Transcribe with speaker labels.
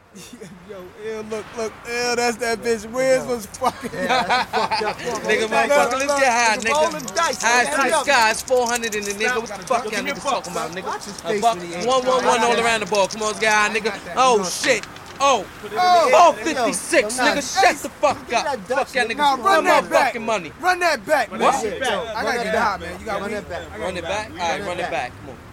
Speaker 1: Yo, look, that's that bitch. Wiz was fucking.
Speaker 2: Nigga, motherfucker, let's get high, nigga. High to the sky, it's 400 in the nigga. What the fuck y'all niggas talking about, nigga? A buck, 111 all around the ball. Come on, let's get high, nigga. Oh, shit. Oh, 456, nigga, shut the fuck up. Fuck y'all niggas, run that motherfucking money.
Speaker 1: Run that back, man.
Speaker 2: What?
Speaker 1: I gotta get high, man. You gotta
Speaker 3: run that back.
Speaker 2: Run it back? Alright, run it back. Come on.